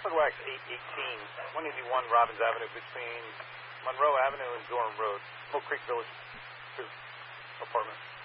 Norfolk Wax 818, 181 Robbins Avenue between Monroe Avenue and Durham Road, Smoke Creek Village, 2 apartment.